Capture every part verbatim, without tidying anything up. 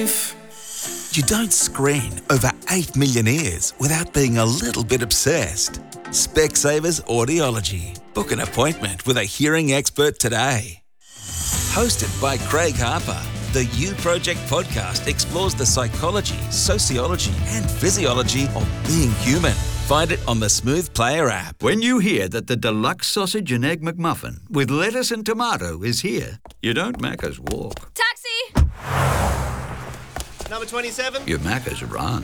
You don't screen over eight million ears without being a little bit obsessed. Specsavers Audiology. Book an appointment with a hearing expert today. Hosted by Craig Harper, the You Project podcast explores the psychology, sociology and physiology of being human. Find it on the Smooth Player app. When you hear that the deluxe sausage and egg McMuffin with lettuce and tomato is here, you don't Macca's walk. Taxi! Number twenty-seven. You Macca's run.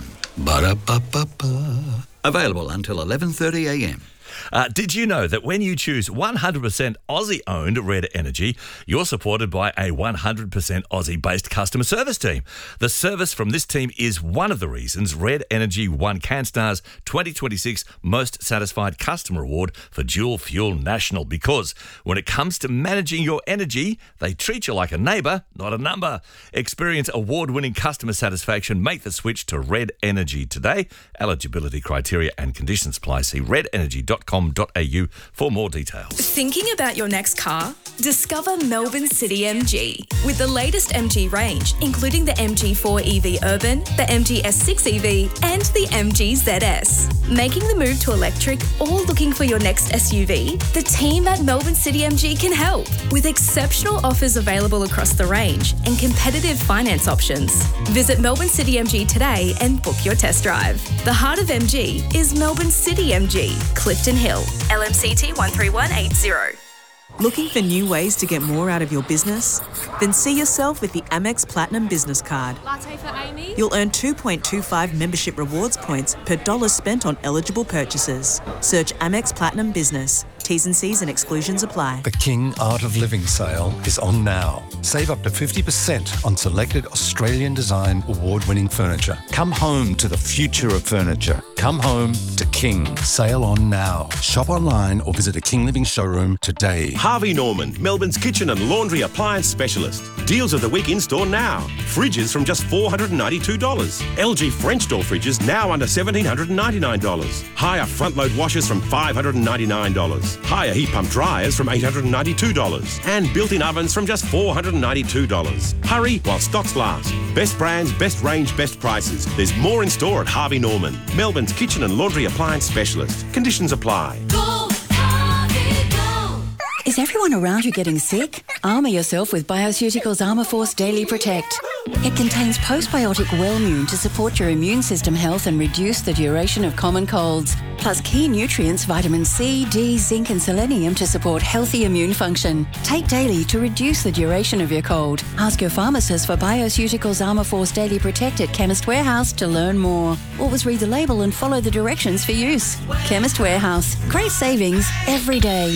Ba-da-ba-ba-ba. Available until eleven thirty a m. Uh, did you know that when you choose one hundred percent Aussie-owned Red Energy, you're supported by a one hundred percent Aussie-based customer service team? The service from this team is one of the reasons Red Energy won CanStar's twenty twenty-six Most Satisfied Customer Award for Dual Fuel National, because when it comes to managing your energy, they treat you like a neighbour, not a number. Experience award-winning customer satisfaction. Make the switch to Red Energy today. Eligibility criteria and conditions apply. See red energy dot com dot a u for more details. Thinking about your next car? Discover Melbourne City M G with the latest M G range, including the M G four E V Urban, the M G S six E V and the M G Z S. Making the move to electric or looking for your next S U V? The team at Melbourne City M G can help with exceptional offers available across the range and competitive finance options. Visit Melbourne City M G today and book your test drive. The heart of M G is Melbourne City M G, Clifton Hill, L M C T one three one eight zero. Looking for new ways to get more out of your business? Then see yourself with the Amex Platinum Business Card. Latte for Amy? You'll earn two point two five membership rewards points per dollar spent on eligible purchases. Search Amex Platinum Business. T's and C's and exclusions apply. The King Art of Living sale is on now. Save up to fifty percent on selected Australian design award-winning furniture. Come home to the future of furniture. Come home to King. Sale on now. Shop online or visit a King Living showroom today. Harvey Norman, Melbourne's kitchen and laundry appliance specialist. Deals of the week in store now. Fridges from just four hundred ninety-two dollars. L G French door fridges now under one thousand seven hundred ninety-nine dollars. Higher front load washers from five hundred ninety-nine dollars. Higher heat pump dryers from eight hundred ninety-two dollars. And built-in ovens from just four hundred ninety-two dollars. Hurry while stocks last. Best brands, best range, best prices. There's more in store at Harvey Norman, Melbourne's kitchen and laundry appliance specialist. Conditions apply. Go, Harvey, go! Is everyone around you getting sick? Armour yourself with Bioceuticals Armourforce Daily Protect. It contains postbiotic Wellmune to support your immune system health and reduce the duration of common colds. Plus key nutrients, vitamin C, D, zinc and selenium to support healthy immune function. Take daily to reduce the duration of your cold. Ask your pharmacist for Bioceuticals Armourforce Daily Protect at Chemist Warehouse to learn more. Always read the label and follow the directions for use. Chemist Warehouse. Great savings every day.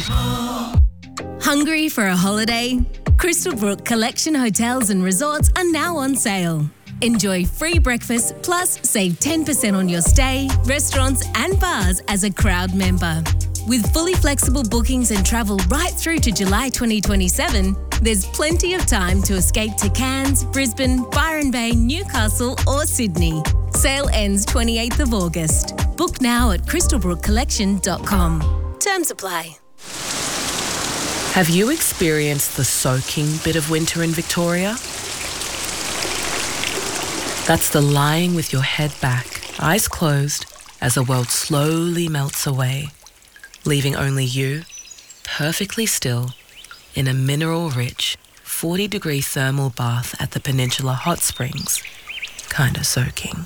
Hungry for a holiday? Crystalbrook Collection Hotels and Resorts are now on sale. Enjoy free breakfast plus save ten percent on your stay, restaurants and bars as a crowd member. With fully flexible bookings and travel right through to July twenty twenty-seven, there's plenty of time to escape to Cairns, Brisbane, Byron Bay, Newcastle or Sydney. Sale ends twenty-eighth of August. Book now at crystalbrook collection dot com. Terms apply. Have you experienced the soaking bit of winter in Victoria? That's the lying with your head back, eyes closed, as the world slowly melts away, leaving only you, perfectly still, in a mineral-rich, forty-degree thermal bath at the Peninsula Hot Springs, kinda soaking.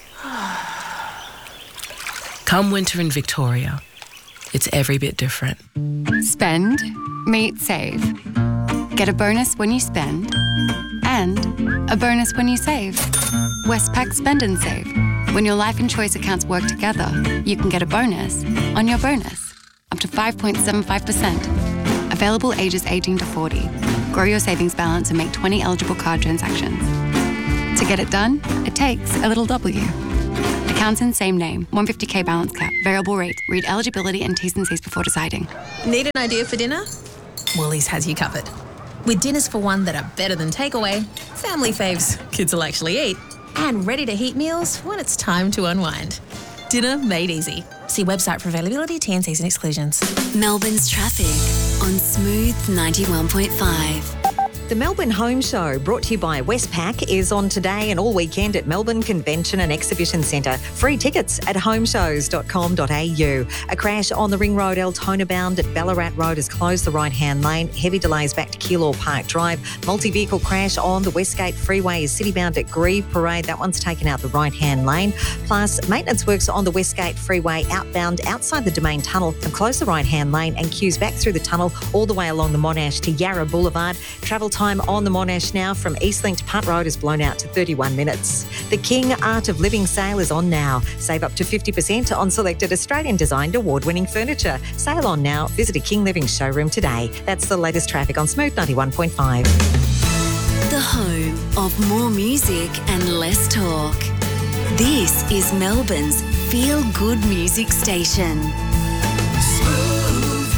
Come winter in Victoria, it's every bit different. Spend, meet, save. Get a bonus when you spend and a bonus when you save. Westpac Spend and Save. When your life and choice accounts work together, you can get a bonus on your bonus, up to five point seven five percent. Available ages eighteen to forty. Grow your savings balance and make twenty eligible card transactions. To get it done, it takes a little W. Accounts in same name, one hundred fifty k balance cap, variable rate. Read eligibility and T's and C's before deciding. Need an idea for dinner? Woolies has you covered. With dinners for one that are better than takeaway, family faves kids will actually eat, and ready-to-heat meals when it's time to unwind. Dinner made easy. See website for availability, T and C's and exclusions. Melbourne's traffic on Smooth ninety-one point five. The Melbourne Home Show, brought to you by Westpac, is on today and all weekend at Melbourne Convention and Exhibition Centre. Free tickets at homeshows dot com dot a u. A crash on the Ring Road Altona bound at Ballarat Road has closed the right-hand lane. Heavy delays back to Keilor Park Drive. Multi-vehicle crash on the Westgate Freeway is city-bound at Grieve Parade. That one's taken out the right-hand lane. Plus, maintenance works on the Westgate Freeway outbound outside the Domain Tunnel have closed the right-hand lane and queues back through the tunnel all the way along the Monash to Yarra Boulevard. Travel time on the Monash now from Eastlink to Punt Road is blown out to thirty-one minutes. The King Art of Living sale is on now. Save up to fifty percent on selected Australian-designed award-winning furniture. Sale on now. Visit a King Living showroom today. That's the latest traffic on Smooth ninety-one point five. The home of more music and less talk. This is Melbourne's feel-good music station. Smooth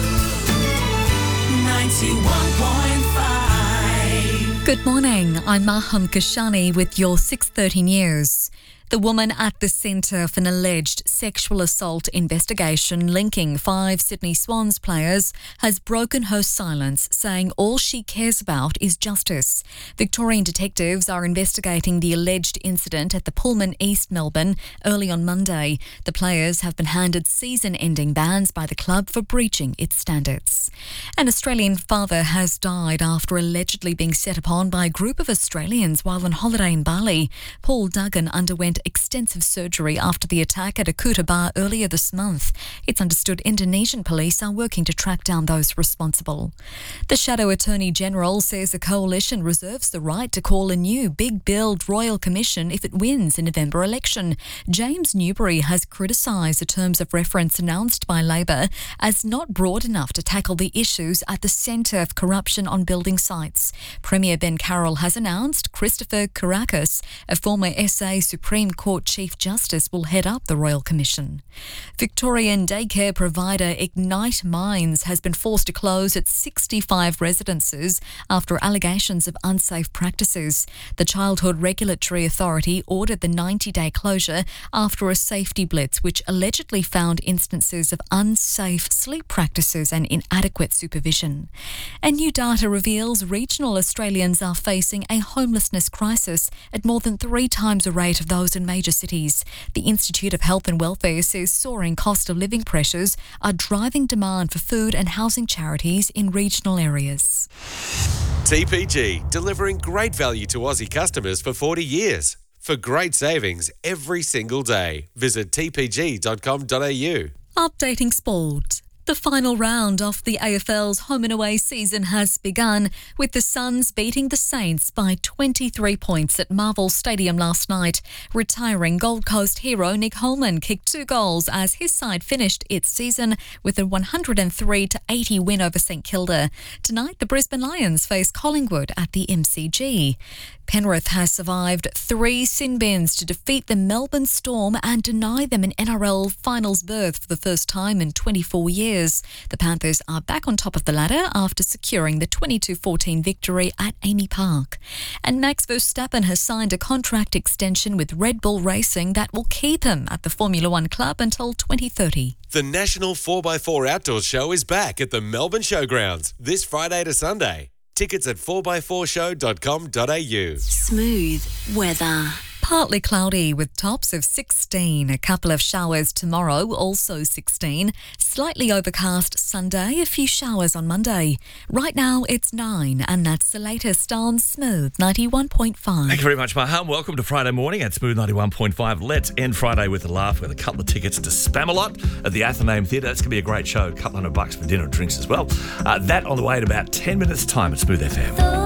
ninety-one point five. Good morning, I'm Maham Kashani with your six thirty news. The woman at the centre of an alleged sexual assault investigation linking five Sydney Swans players has broken her silence, saying all she cares about is justice. Victorian detectives are investigating the alleged incident at the Pullman East Melbourne early on Monday. The players have been handed season-ending bans by the club for breaching its standards. An Australian father has died after allegedly being set upon by a group of Australians while on holiday in Bali. Paul Duggan underwent extensive surgery after the attack at a Kuta bar earlier this month. It's understood Indonesian police are working to track down those responsible. The Shadow Attorney General says the coalition reserves the right to call a new big billed Royal Commission if it wins the November election. James Newbury has criticised the terms of reference announced by Labor as not broad enough to tackle the issues at the centre of corruption on building sites. Premier Ben Carroll has announced Christopher Kourakis, a former S A Supreme Court Chief Justice, will head up the Royal Commission. Victorian daycare provider Ignite Minds has been forced to close its sixty-five residences after allegations of unsafe practices. The Childhood Regulatory Authority ordered the ninety-day closure after a safety blitz which allegedly found instances of unsafe sleep practices and inadequate supervision. And new data reveals regional Australians are facing a homelessness crisis at more than three times the rate of those in major cities. The Institute of Health and Welfare says soaring cost of living pressures are driving demand for food and housing charities in regional areas. T P G, delivering great value to Aussie customers for forty years. For great savings every single day, visit t p g dot com dot a u. Updating sport. The final round of the A F L's home and away season has begun, with the Suns beating the Saints by twenty-three points at Marvel Stadium last night. Retiring Gold Coast hero Nick Holman kicked two goals as his side finished its season with a one hundred three to eighty win over St Kilda. Tonight, the Brisbane Lions face Collingwood at the M C G. Penrith has survived three sin bins to defeat the Melbourne Storm and deny them an N R L finals berth for the first time in twenty-four years. The Panthers are back on top of the ladder after securing the twenty-two fourteen victory at Amy Park. And Max Verstappen has signed a contract extension with Red Bull Racing that will keep him at the Formula One club until twenty thirty. The National four by four Outdoors Show is back at the Melbourne Showgrounds this Friday to Sunday. Tickets at four by four show dot com dot a u. Smooth weather. Partly cloudy with tops of sixteen. A couple of showers tomorrow, also sixteen. Slightly overcast Sunday, a few showers on Monday. Right now it's nine, and that's the latest on Smooth ninety-one point five. Thank you very much, Maham. Welcome to Friday morning at Smooth ninety-one point five. Let's end Friday with a laugh with a couple of tickets to Spamalot at the Athenaeum Theatre. That's going to be a great show. A couple hundred bucks for dinner and drinks as well. Uh, that on the way in about ten minutes' time at Smooth F M.